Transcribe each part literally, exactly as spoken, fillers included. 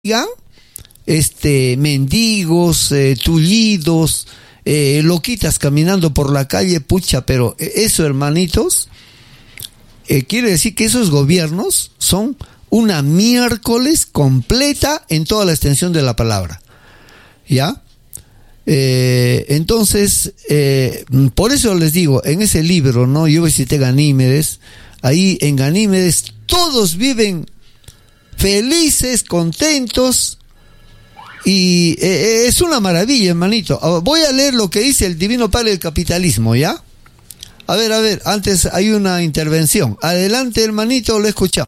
digan, este, mendigos, eh, tullidos, eh, loquitas caminando por la calle, pucha, pero eso, hermanitos, eh, quiere decir que esos gobiernos son una miércoles completa en toda la extensión de la palabra, ¿ya? Eh, entonces, eh, por eso les digo, en ese libro, ¿no? Yo visité Ganímedes, ahí en Ganímedes todos viven felices, contentos, y eh, es una maravilla, hermanito. Voy a leer lo que dice el Divino Padre del Capitalismo, ¿ya? A ver, a ver, antes hay una intervención. Adelante, hermanito, lo escuchamos.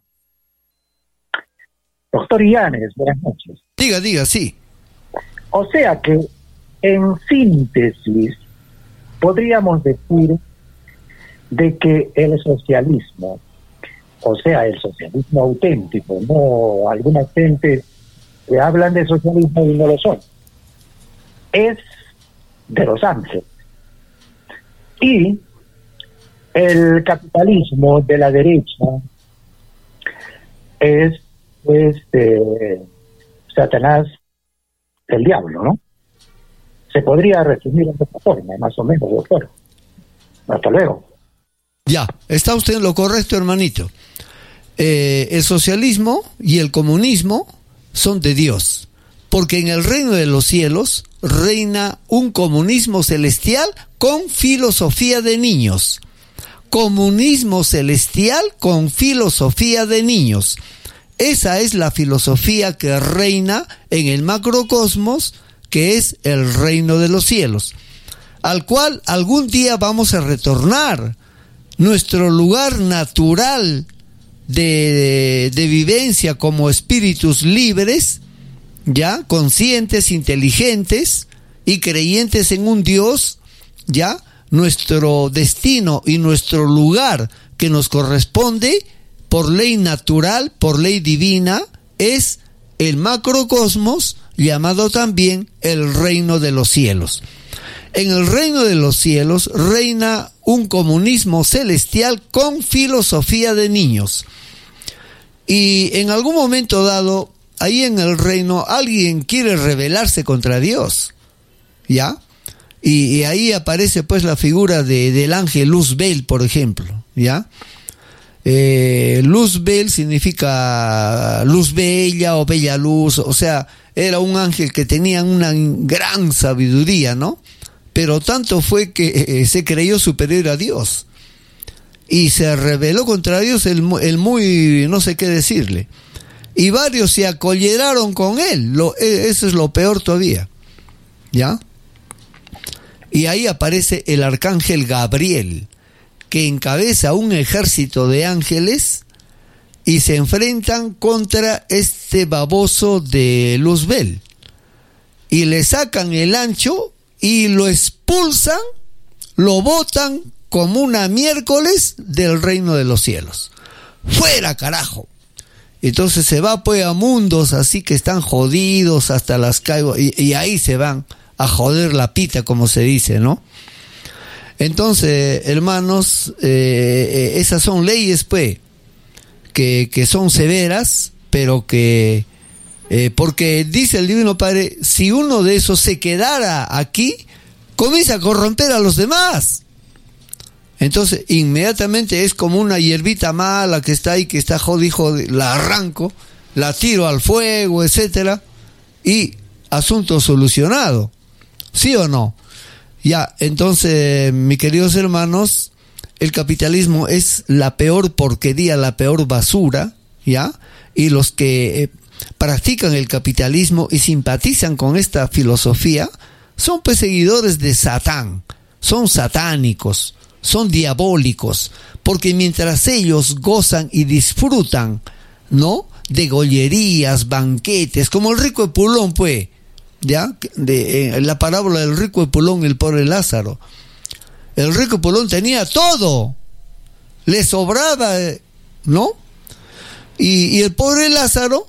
Doctor Illanes, buenas noches. Diga, diga, sí. O sea que, en síntesis, podríamos decir de que el socialismo, o sea, el socialismo auténtico, no algunas gentes que hablan de socialismo y no lo son, es de los ángeles. Y el capitalismo de la derecha es, pues, eh, Satanás, el diablo, ¿no? Se podría resumir de esta forma, más o menos, doctor. Hasta luego. Ya, está usted en lo correcto, hermanito. Eh, el socialismo y el comunismo son de Dios, porque en el reino de los cielos reina un comunismo celestial con filosofía de niños. Comunismo celestial con filosofía de niños. Esa es la filosofía que reina en el macrocosmos, que es el reino de los cielos, al cual algún día vamos a retornar. Nuestro lugar natural de, de, de vivencia como espíritus libres, ya, conscientes, inteligentes y creyentes en un Dios, ya, nuestro destino y nuestro lugar que nos corresponde por ley natural, por ley divina, es el macrocosmos, llamado también el reino de los cielos. En el reino de los cielos reina un comunismo celestial con filosofía de niños. Y en algún momento dado, ahí en el reino, alguien quiere rebelarse contra Dios, ¿ya? Y, y ahí aparece pues la figura de, del ángel Luzbel, por ejemplo, ¿ya? Eh, Luzbel significa luz bella o bella luz, o sea, era un ángel que tenía una gran sabiduría, ¿no? Pero tanto fue que eh, se creyó superior a Dios y se rebeló contra Dios el, el muy no sé qué decirle, y varios se acoleraron con él. Lo, eso es lo peor todavía, ¿ya? Y ahí aparece el arcángel Gabriel, que encabeza un ejército de ángeles y se enfrentan contra este baboso de Luzbel y le sacan el ancho y lo expulsan, lo botan como una miércoles del reino de los cielos. ¡Fuera, carajo! Entonces se va pues a mundos así que están jodidos hasta las caigo, y, y ahí se van a joder la pita, como se dice, ¿no? Entonces, hermanos, eh, esas son leyes, pues, que, que son severas, pero que... Eh, porque dice el Divino Padre, si uno de esos se quedara aquí, comienza a corromper a los demás. Entonces, inmediatamente es como una hierbita mala que está ahí, que está jodido, la arranco, la tiro al fuego, etcétera, y asunto solucionado. ¿Sí o no? Ya, entonces, mis queridos hermanos, el capitalismo es la peor porquería, la peor basura, ¿ya? Y los que... Eh, practican el capitalismo y simpatizan con esta filosofía son perseguidores de Satán, son satánicos, son diabólicos, porque mientras ellos gozan y disfrutan, ¿no?, de gollerías, banquetes, como el rico Epulón, pues, ya, de, eh, la parábola del rico Epulón y el pobre Lázaro. El rico Epulón tenía todo, le sobraba, ¿no? Y, y el pobre Lázaro,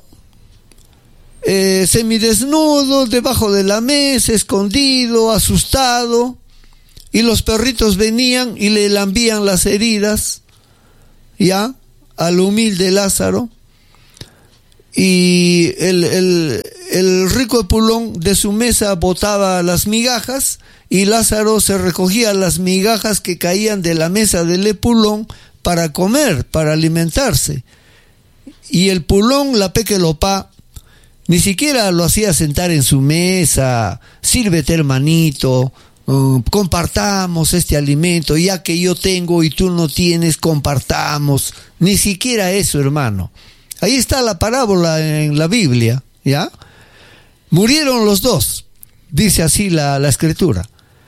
Eh, semidesnudo, debajo de la mesa, escondido, asustado, y los perritos venían y le lambían las heridas, ya, al humilde Lázaro, y el, el, el rico Epulón de su mesa botaba las migajas, y Lázaro se recogía las migajas que caían de la mesa del Epulón para comer, para alimentarse. Y el Pulón, la pequelopá, ni siquiera lo hacía sentar en su mesa: sírvete, hermanito, uh, compartamos este alimento, ya que yo tengo y tú no tienes, compartamos. Ni siquiera eso, hermano. Ahí está la parábola en la Biblia, ¿ya? Murieron los dos, dice así la, la escritura.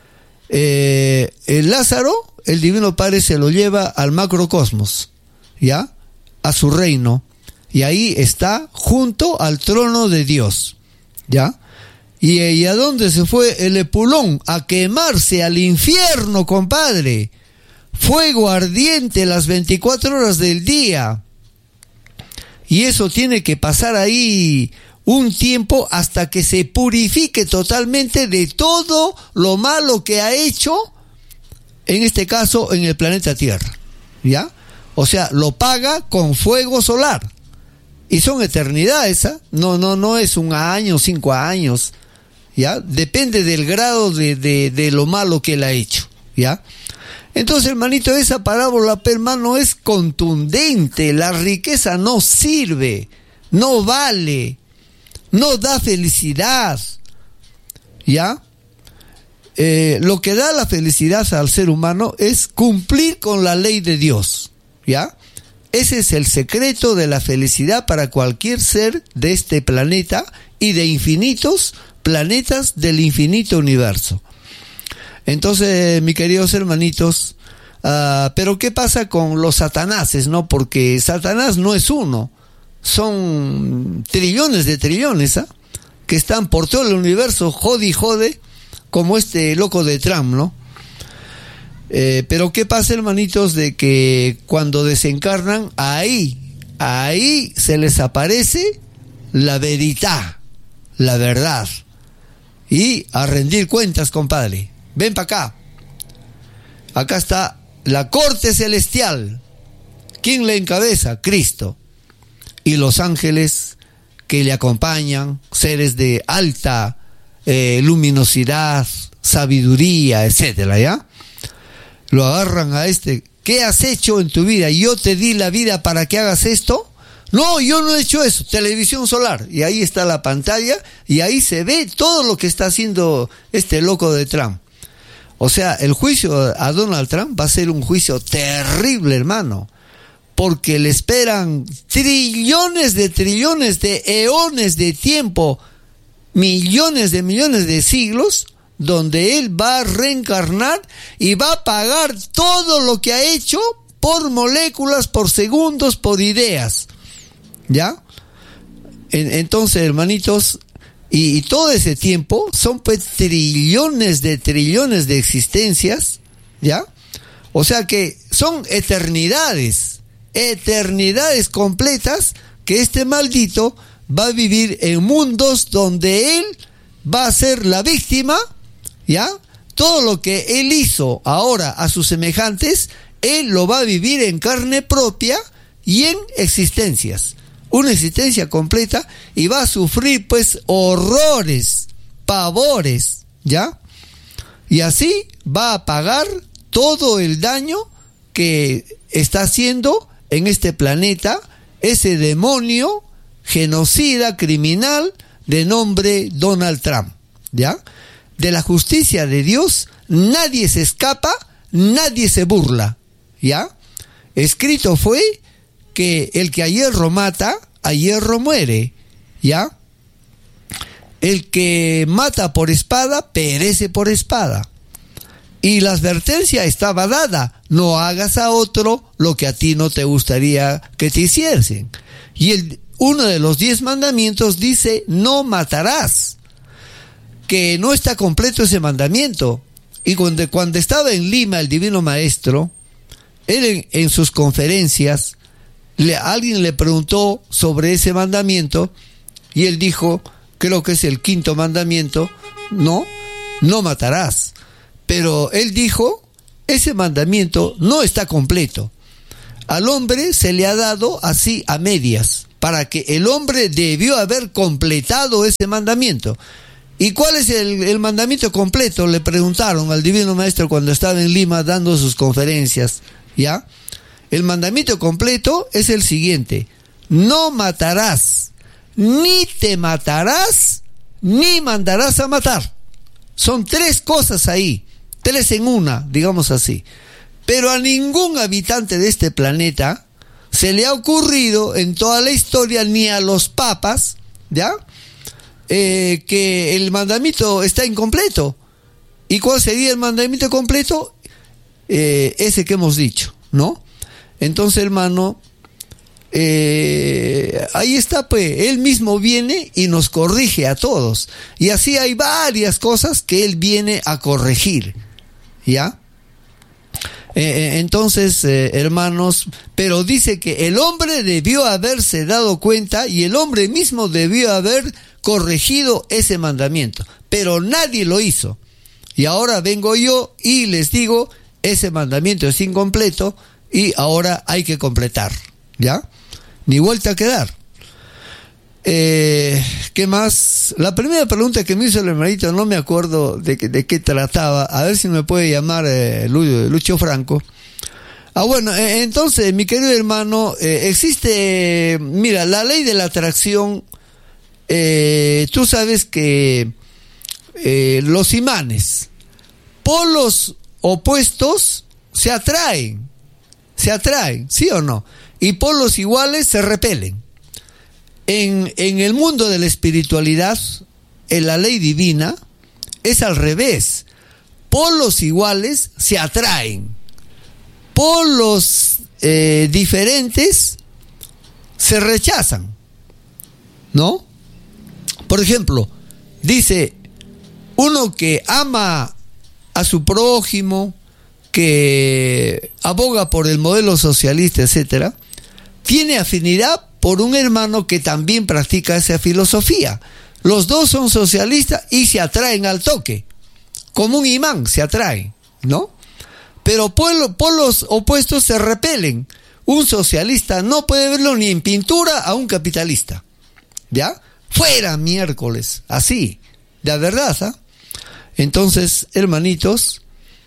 Eh, el Lázaro, el Divino Padre se lo lleva al macrocosmos, ¿ya? A su reino. Y ahí está junto al trono de Dios, ¿ya? ¿Y, y a dónde se fue el Epulón? A quemarse al infierno, compadre. Fuego ardiente las veinticuatro horas del día. Y eso tiene que pasar ahí un tiempo hasta que se purifique totalmente de todo lo malo que ha hecho, en este caso en el planeta Tierra, ¿ya? O sea, lo paga con fuego solar. Y son eternidades, ¿eh? No, no, no es un año, cinco años, ¿ya? Depende del grado de, de, de lo malo que él ha hecho, ¿ya? Entonces, hermanito, esa parábola, hermano, es contundente. La riqueza no sirve, no vale, no da felicidad, ¿ya? Eh, lo que da la felicidad al ser humano es cumplir con la ley de Dios, ¿ya? Ese es el secreto de la felicidad para cualquier ser de este planeta y de infinitos planetas del infinito universo. Entonces, mis queridos hermanitos, uh, pero ¿qué pasa con los satanases, no? Porque Satanás no es uno, son trillones de trillones, ¿ah? Que están por todo el universo, jode y jode, como este loco de Trump, ¿no? Eh, pero ¿qué pasa, hermanitos? De que cuando desencarnan, ahí, ahí se les aparece la veridad, la verdad. Y a rendir cuentas, compadre. Ven para acá. Acá está la corte celestial. ¿Quién le encabeza? Cristo. Y los ángeles que le acompañan, seres de alta eh, luminosidad, sabiduría, etcétera, ¿ya? Lo agarran a este: ¿qué has hecho en tu vida? ¿Yo te di la vida para que hagas esto? No, yo no he hecho eso. Televisión solar. Y ahí está la pantalla y ahí se ve todo lo que está haciendo este loco de Trump. O sea, el juicio a Donald Trump va a ser un juicio terrible, hermano, porque le esperan trillones de trillones de eones de tiempo, millones de millones de siglos, donde él va a reencarnar y va a pagar todo lo que ha hecho por moléculas, por segundos, por ideas, ¿ya? Entonces, hermanitos, y, y todo ese tiempo son pues trillones de trillones de existencias, ¿ya? O sea que son eternidades, eternidades completas que este maldito va a vivir en mundos donde él va a ser la víctima, ¿ya? Todo lo que él hizo ahora a sus semejantes, él lo va a vivir en carne propia y en existencias, una existencia completa, y va a sufrir pues horrores, pavores, ¿ya? Y así va a pagar todo el daño que está haciendo en este planeta ese demonio genocida, criminal, de nombre Donald Trump, ¿ya? De la justicia de Dios nadie se escapa, nadie se burla, ¿ya? Escrito fue que el que a hierro mata, a hierro muere, ¿ya? El que mata por espada, perece por espada. Y la advertencia estaba dada: no hagas a otro lo que a ti no te gustaría que te hiciesen. Y el, uno de los diez mandamientos dice: no matarás. Que no está completo ese mandamiento. Y cuando, cuando estaba en Lima el Divino Maestro, él en, en sus conferencias, le, alguien le preguntó sobre ese mandamiento, y él dijo, creo que es el quinto mandamiento: no, no matarás. Pero él dijo, ese mandamiento no está completo. Al hombre se le ha dado así a medias, para que el hombre debió haber completado ese mandamiento. ¿Y cuál es el, el mandamiento completo? Le preguntaron al Divino Maestro cuando estaba en Lima dando sus conferencias, ¿ya? El mandamiento completo es el siguiente: no matarás, ni te matarás, ni mandarás a matar. Son tres cosas ahí, tres en una, digamos así. Pero a ningún habitante de este planeta se le ha ocurrido en toda la historia, ni a los papas, ¿ya? Eh, que el mandamiento está incompleto. ¿Y cuál sería el mandamiento completo? Eh, ese que hemos dicho, ¿no? Entonces, hermano, eh, ahí está, pues, él mismo viene y nos corrige a todos. Y así hay varias cosas que él viene a corregir, ¿ya? Eh, entonces, eh, hermanos, pero dice que el hombre debió haberse dado cuenta y el hombre mismo debió haber corregido ese mandamiento, pero nadie lo hizo. Y ahora vengo yo y les digo, ese mandamiento es incompleto y ahora hay que completar, ¿ya? Ni vuelta a quedar. Eh, ¿Qué más? La primera pregunta que me hizo el hermanito, no me acuerdo de, que, de qué trataba. A ver si me puede llamar eh, Lucho Franco. Ah, bueno, eh, entonces, mi querido hermano, eh, existe, eh, mira, la ley de la atracción. Eh, tú sabes que eh, los imanes, polos opuestos, se atraen, se atraen, ¿sí o no? Y polos iguales se repelen. En, en el mundo de la espiritualidad, en la ley divina, es al revés. Polos iguales se atraen. Polos eh, diferentes se rechazan, ¿no? Por ejemplo, dice, uno que ama a su prójimo, que aboga por el modelo socialista, etcétera, tiene afinidad por un hermano que también practica esa filosofía. Los dos son socialistas y se atraen al toque, como un imán se atraen, ¿no? Pero polos opuestos se repelen. Un socialista no puede verlo ni en pintura a un capitalista, ¿ya? Fuera miércoles, así, de verdad, ¿ah? Entonces, hermanitos,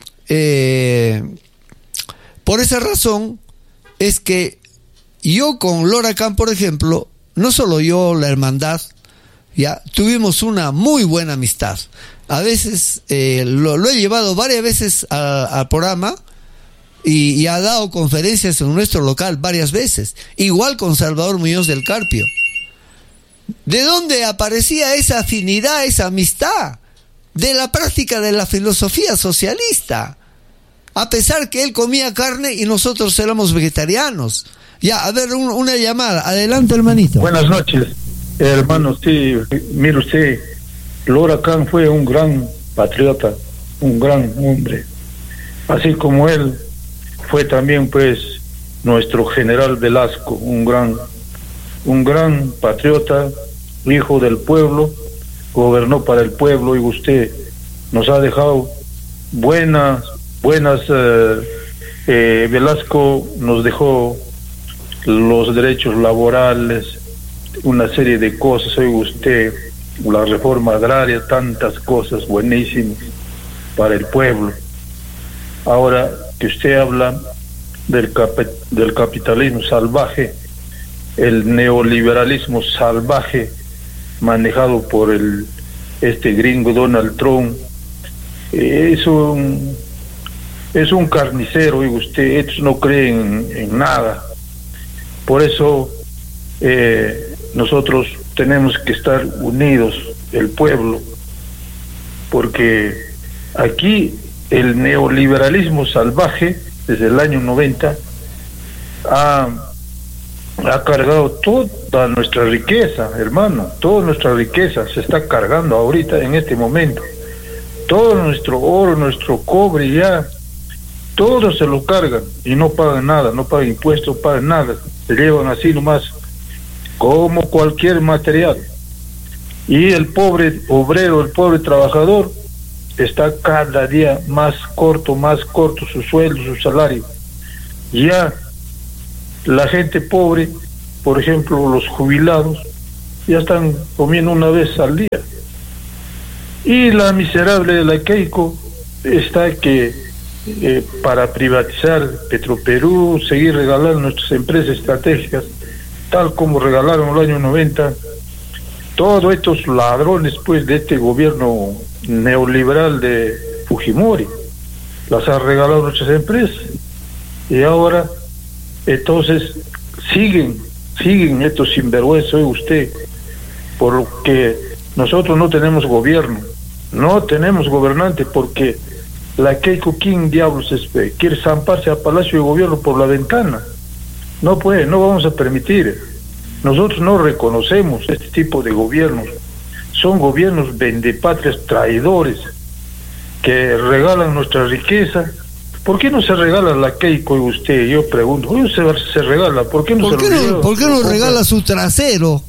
eh, por esa razón es que yo con Lora Khan, por ejemplo, no solo yo, la hermandad, ya tuvimos una muy buena amistad. A veces eh, lo, lo he llevado varias veces al programa y, y ha dado conferencias en nuestro local varias veces. Igual con Salvador Muñoz del Carpio. ¿De dónde aparecía esa afinidad, esa amistad? De la práctica de la filosofía socialista. A pesar que él comía carne y nosotros éramos vegetarianos. Ya, a ver, un, una llamada. Adelante, hermanito. Buenas noches, hermano. Sí, mire usted, Lora Khan fue un gran patriota, un gran hombre. Así como él fue también, pues, nuestro general Velasco, un gran, un gran patriota, hijo del pueblo, gobernó para el pueblo y usted nos ha dejado buenas, buenas, eh, eh, Velasco nos dejó los derechos laborales, una serie de cosas, oiga usted, la reforma agraria, tantas cosas buenísimas para el pueblo. Ahora que usted habla del, cap del capitalismo salvaje, el neoliberalismo salvaje manejado por el este gringo Donald Trump, eh, es un es un carnicero, oiga usted, estos no creen en, en nada. Por eso eh, nosotros tenemos que estar unidos, el pueblo, porque aquí el neoliberalismo salvaje, desde el año noventa, ha, ha cargado toda nuestra riqueza, hermano, toda nuestra riqueza se está cargando ahorita, en este momento. Todo nuestro oro, nuestro cobre, ya, todo se lo cargan y no pagan nada, no pagan impuestos, no pagan nada. Se llevan así nomás, como cualquier material. Y el pobre obrero, el pobre trabajador, está cada día más corto, más corto su sueldo, su salario. Ya la gente pobre por ejemplo, los jubilados ya están comiendo una vez al día. Y la miserable de la Keiko está que eh, para privatizar Petroperú, seguir regalando nuestras empresas estratégicas, tal como regalaron el año noventa, todos estos ladrones pues de este gobierno neoliberal de Fujimori, las ha regalado nuestras empresas. Y ahora, entonces, siguen, siguen estos sinvergüenzas, oye usted, porque nosotros no tenemos gobierno, no tenemos gobernante, porque la Keiko, ¿quién diablos es, quiere zamparse al Palacio de Gobierno por la ventana? No puede, no vamos a permitir. Nosotros no reconocemos este tipo de gobiernos. Son gobiernos vendepatrias, traidores, que regalan nuestra riqueza. ¿Por qué no se regala la Keiko y usted? Yo pregunto, ¿por qué se, se regala? ¿Por qué no ¿Por se qué regala? no, ¿por qué no regala su trasero?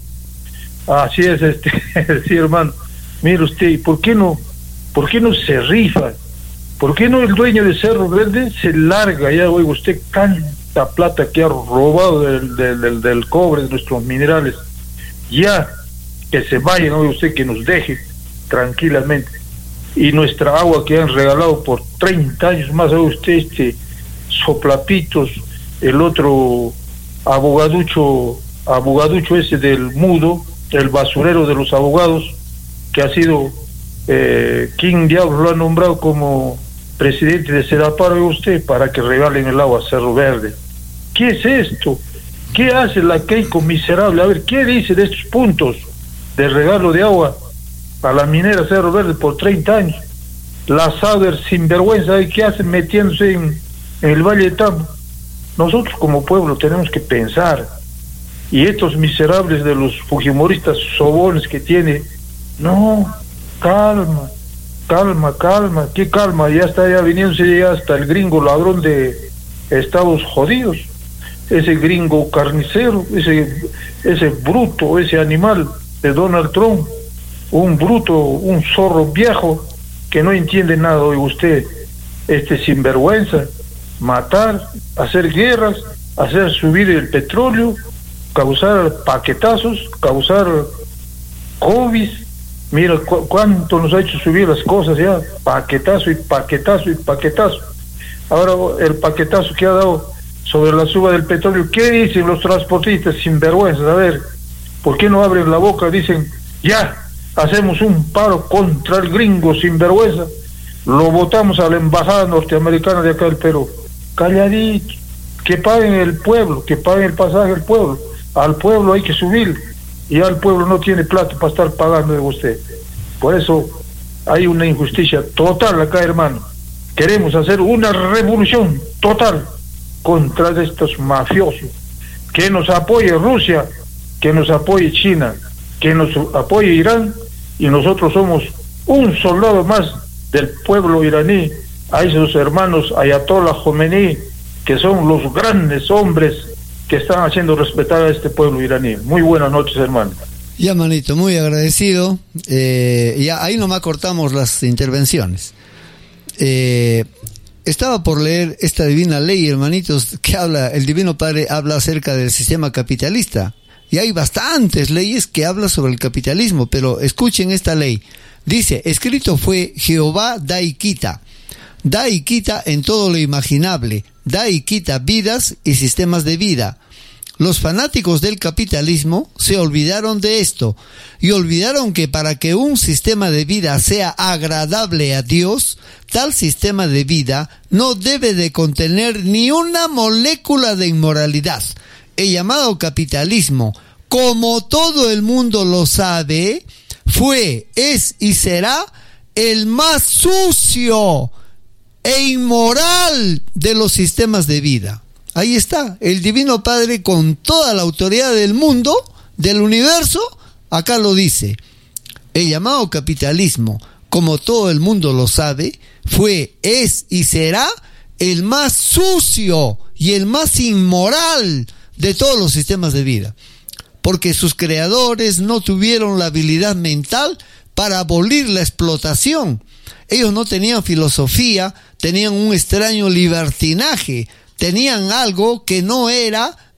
Así es, este, sí, hermano. Mire usted, ¿por qué no, por qué no se rifa? ¿Por qué no el dueño de Cerro Verde se larga ya, oiga usted, tanta plata que ha robado del, del, del, del cobre, de nuestros minerales? Ya, que se vayan, oiga usted, que nos deje tranquilamente. Y nuestra agua que han regalado por treinta años más, oiga usted, este soplapitos, el otro abogaducho, abogaducho ese del mudo, el basurero de los abogados, que ha sido, eh, ¿quién diablos lo ha nombrado como presidente de Sedapar, oiga usted, para que regalen el agua a Cerro Verde? ¿Qué es esto? ¿Qué hace la Keiko miserable? A ver, ¿qué dice de estos puntos de regalo de agua a la minera Cerro Verde por treinta años? La Sauder sinvergüenza, ¿qué hacen metiéndose en, en el Valle de Tambo? Nosotros como pueblo tenemos que pensar, y estos miserables de los fujimoristas sobones que tiene, no, calma, calma, calma, ¿qué calma? Ya está ya viniéndose ya hasta el gringo ladrón de Estados Jodidos, ese gringo carnicero, ese, ese bruto, ese animal de Donald Trump, un bruto, un zorro viejo que no entiende nada, oiga usted, este sinvergüenza, matar, hacer guerras, hacer subir el petróleo, causar paquetazos, causar COVID. Mira cu cuánto nos ha hecho subir las cosas ya, paquetazo y paquetazo y paquetazo. Ahora el paquetazo que ha dado sobre la suba del petróleo, ¿qué dicen los transportistas sinvergüenzas? A ver, ¿por qué no abren la boca? Dicen, ya, hacemos un paro contra el gringo sinvergüenza, lo votamos a la embajada norteamericana de acá del Perú. Calladito, que paguen el pueblo, que paguen el pasaje el pueblo. Al pueblo hay que subir, y al pueblo no tiene plata para estar pagando de usted. Por eso hay una injusticia total acá, hermano. Queremos hacer una revolución total contra estos mafiosos. Que nos apoye Rusia, que nos apoye China, que nos apoye Irán, y nosotros somos un soldado más del pueblo iraní, a esos hermanos Ayatollah Khomeini, que son los grandes hombres que están haciendo respetar a este pueblo iraní. Muy buenas noches, hermano. Ya, manito, muy agradecido. Eh, ya ahí nomás cortamos las intervenciones. Eh, estaba por leer esta divina ley, hermanitos, que habla, el Divino Padre habla acerca del sistema capitalista. Y hay bastantes leyes que hablan sobre el capitalismo, pero escuchen esta ley. Dice, escrito fue Jehová da y quita. Da y quita en todo lo imaginable. Da y quita vidas y sistemas de vida. Los fanáticos del capitalismo se olvidaron de esto y olvidaron que para que un sistema de vida sea agradable a Dios, tal sistema de vida no debe de contener ni una molécula de inmoralidad. El llamado capitalismo, como todo el mundo lo sabe, fue, es y será el más sucio e inmoral de los sistemas de vida. Ahí está, el Divino Padre con toda la autoridad del mundo, del universo, acá lo dice. El llamado capitalismo, como todo el mundo lo sabe, fue, es y será el más sucio y el más inmoral de todos los sistemas de vida. Porque sus creadores no tuvieron la habilidad mental para abolir la explotación. Ellos no tenían filosofía, tenían un extraño libertinaje, tenían algo que no era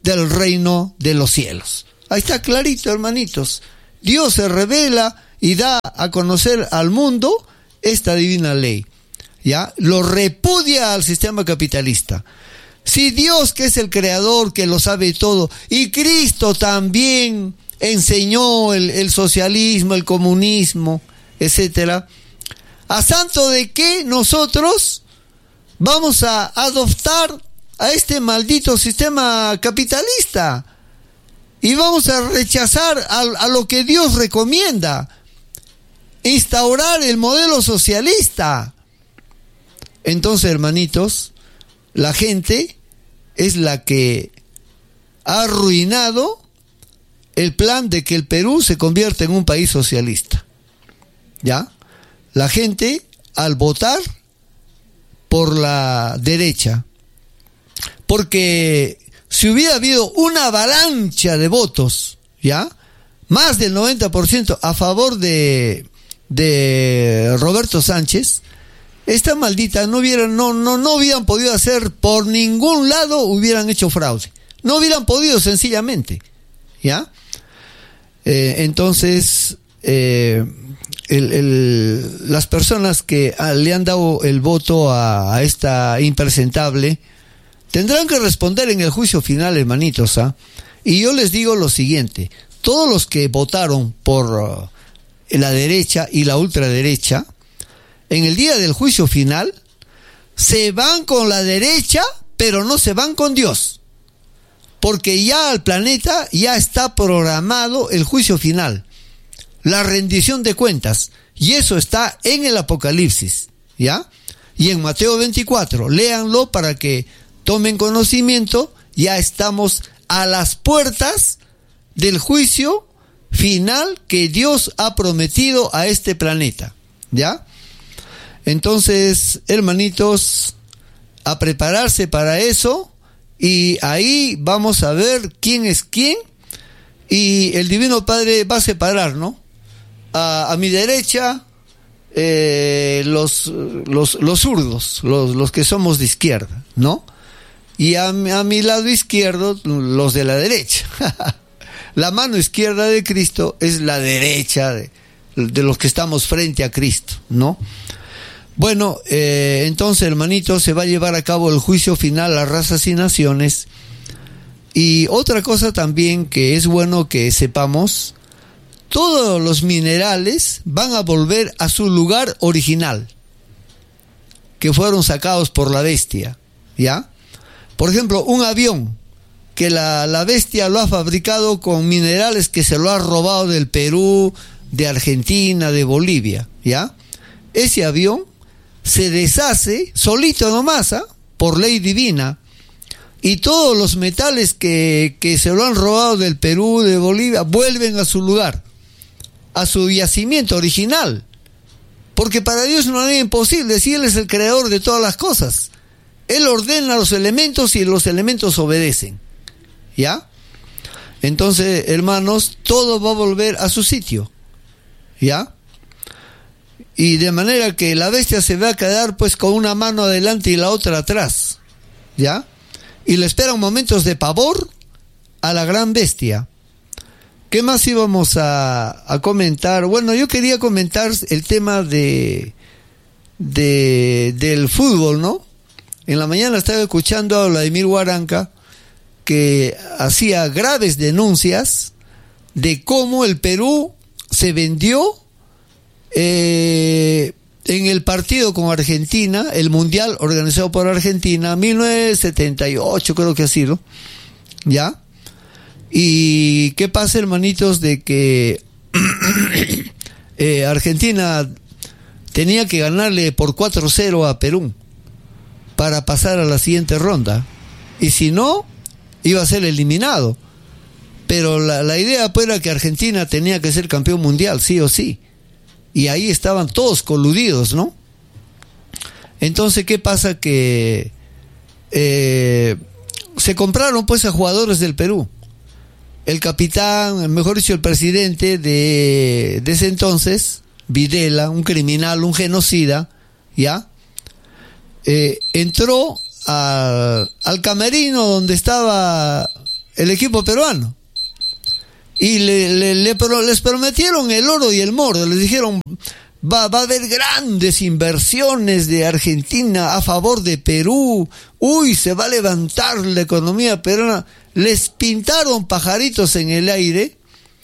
del reino de los cielos. Ahí está clarito, hermanitos. Dios se revela y da a conocer al mundo esta divina ley. ¿Ya? Lo repudia al sistema capitalista. Si Dios, que es el creador, que lo sabe todo, y Cristo también enseñó el, el socialismo, el comunismo, etcétera, ¿a santo de qué nosotros vamos a adoptar a este maldito sistema capitalista? Y vamos a rechazar a, a lo que Dios recomienda, instaurar el modelo socialista. Entonces, hermanitos, la gente es la que ha arruinado el plan de que el Perú se convierta en un país socialista. ¿Ya? La gente, al votar por la derecha, porque si hubiera habido una avalancha de votos, ¿ya? Más del noventa por ciento a favor de, de Roberto Sánchez, esta maldita no hubieran, no, no, no hubieran podido hacer por ningún lado, hubieran hecho fraude. No hubieran podido, sencillamente. ¿Ya? Eh, entonces, eh, el, el, las personas que ah, le han dado el voto a, a esta impresentable tendrán que responder en el juicio final, hermanitos. ¿ah? Y yo les digo lo siguiente: todos los que votaron por uh, la derecha y la ultraderecha, en el día del juicio final, se van con la derecha, pero no se van con Dios. Porque ya al planeta ya está programado el juicio final, la rendición de cuentas. Y eso está en el Apocalipsis, ¿ya? Y en Mateo veinticuatro, léanlo para que tomen conocimiento. Ya estamos a las puertas del juicio final que Dios ha prometido a este planeta, ¿ya? Entonces, hermanitos, a prepararse para eso, y ahí vamos a ver quién es quién, y el Divino Padre va a separar, ¿no? A, a mi derecha, eh, los, los, los zurdos, los, los que somos de izquierda, ¿no? Y a, a mi lado izquierdo, los de la derecha. La mano izquierda de Cristo es la derecha de, de los que estamos frente a Cristo, ¿no? Bueno, eh, entonces, hermanitos, se va a llevar a cabo el juicio final a razas y naciones. Y otra cosa también que es bueno que sepamos: todos los minerales van a volver a su lugar original, que fueron sacados por la bestia, ¿ya? Por ejemplo, un avión que la, la bestia lo ha fabricado con minerales que se lo ha robado del Perú, de Argentina, de Bolivia, ¿ya? Ese avión se deshace solito nomás, ¿eh? Por ley divina, y todos los metales que, que se lo han robado del Perú, de Bolivia, vuelven a su lugar, a su yacimiento original, porque para Dios no es imposible, si Él es el creador de todas las cosas. Él ordena los elementos y los elementos obedecen, ¿ya? Entonces, hermanos, todo va a volver a su sitio, ¿ya? Y de manera que la bestia se va a quedar pues con una mano adelante y la otra atrás, ¿ya? Y le esperan momentos de pavor a la gran bestia. ¿Qué más íbamos a, a comentar? Bueno, yo quería comentar el tema de, de del fútbol, ¿no? En la mañana estaba escuchando a Vladimir Huaranca, que hacía graves denuncias de cómo el Perú se vendió Eh, en el partido con Argentina, el mundial organizado por Argentina, mil novecientos setenta y ocho creo que ha sido, ¿ya? Y qué pasa, hermanitos, de que eh, Argentina tenía que ganarle por cuatro cero a Perú para pasar a la siguiente ronda, y si no, iba a ser eliminado. Pero la, la idea pues era que Argentina tenía que ser campeón mundial, sí o sí. Y ahí estaban todos coludidos, ¿no? Entonces, ¿qué pasa? Que eh, se compraron pues a jugadores del Perú. El capitán, mejor dicho, el presidente de, de ese entonces, Videla, un criminal, un genocida, ¿ya? Eh, entró a, al camerino donde estaba el equipo peruano. Y le, le, le, les prometieron el oro y el moro. Les dijeron, va, va a haber grandes inversiones de Argentina a favor de Perú. Uy, se va a levantar la economía peruana. Les pintaron pajaritos en el aire,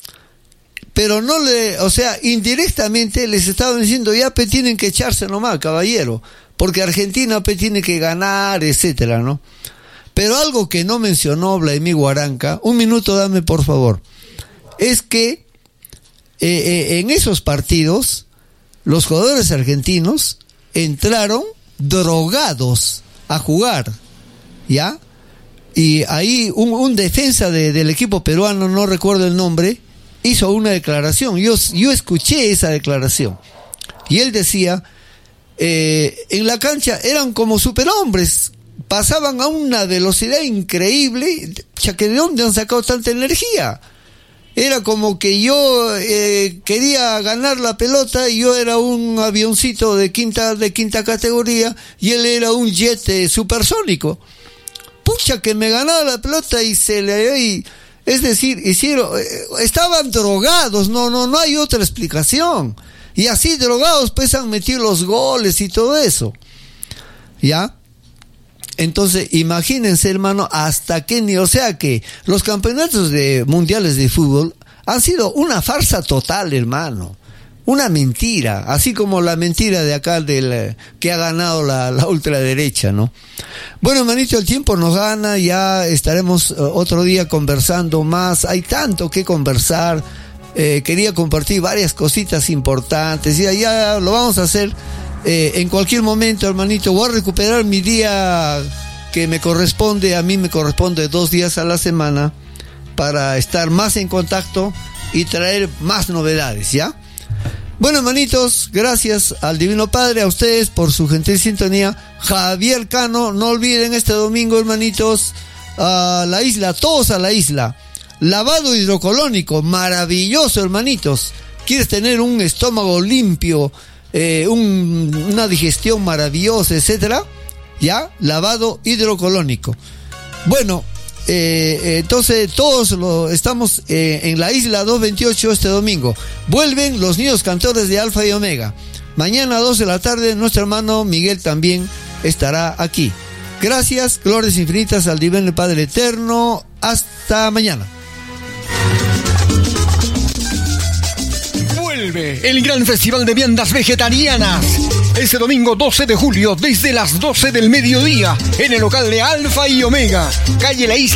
pero no le, o sea, indirectamente les estaban diciendo, ya pe, tienen que echarse nomás, caballero, porque Argentina pe, tiene que ganar, etcétera, ¿no? Pero algo que no mencionó Vladimir Guaranca, un minuto dame por favor, es que eh, eh, en esos partidos los jugadores argentinos entraron drogados a jugar, ¿ya? Y ahí un, un defensa de, del equipo peruano, no recuerdo el nombre, hizo una declaración. Yo, yo escuché esa declaración y él decía, eh, en la cancha eran como superhombres, pasaban a una velocidad increíble, ya que de dónde han sacado tanta energía. Era como que yo eh, quería ganar la pelota y yo era un avioncito de quinta de quinta categoría y él era un jet eh, supersónico. Pucha, que me ganaba la pelota y se le... Y, es decir, hicieron, eh, estaban drogados, no, no, no hay otra explicación. Y así drogados pues han metido los goles y todo eso. ¿Ya? Entonces, imagínense, hermano, hasta qué ni, o sea que los campeonatos de mundiales de fútbol han sido una farsa total, hermano. Una mentira, así como la mentira de acá del que ha ganado la, la ultraderecha, ¿no? Bueno, hermanito, el tiempo nos gana, ya estaremos uh, otro día conversando más. Hay tanto que conversar. Eh, quería compartir varias cositas importantes. Ya, ya lo vamos a hacer. Eh, en cualquier momento, hermanito, voy a recuperar mi día que me corresponde, a mí me corresponde dos días a la semana para estar más en contacto y traer más novedades, ¿ya? Bueno, hermanitos, gracias al Divino Padre, a ustedes por su gentil sintonía. Javier Cano, no olviden este domingo, hermanitos, a la isla, todos a la isla. Lavado hidrocolónico, maravilloso, hermanitos. ¿Quieres tener un estómago limpio? Eh, un, una digestión maravillosa, etcétera, ya, lavado hidrocolónico. Bueno, eh, eh, entonces todos lo, estamos eh, en la isla doscientos veintiocho este domingo. Vuelven los niños cantores de Alfa y Omega. Mañana a dos de la tarde nuestro hermano Miguel también estará aquí. Gracias, glorias infinitas al Divino Padre Eterno. Hasta mañana. El gran festival de viandas vegetarianas este domingo doce de julio desde las doce del mediodía en el local de Alfa y Omega, calle La Isla